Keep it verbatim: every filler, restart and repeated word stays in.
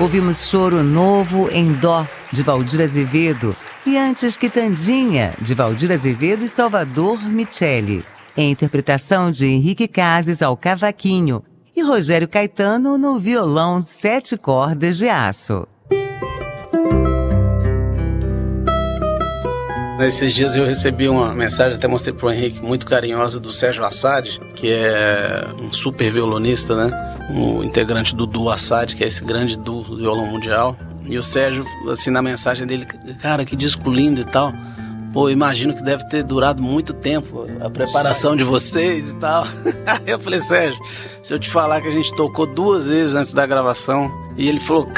Ouvimos Choro Novo em Dó, de Valdir Azevedo, e antes Quitandinha, de Valdir Azevedo e Salvador Micheli, em interpretação de Henrique Cases ao cavaquinho e Rogério Caetano no violão sete cordas de aço. Nesses dias eu recebi uma mensagem, até mostrei pro Henrique, muito carinhosa, do Sérgio Assad, que é um super violonista, né? Um integrante do duo Assad, que é esse grande duo do violão mundial. E o Sérgio, assim, na mensagem dele, cara, que disco lindo e tal. Pô, imagino que deve ter durado muito tempo a preparação de vocês e tal. Aí eu falei, Sérgio, se eu te falar que a gente tocou duas vezes antes da gravação, e ele falou,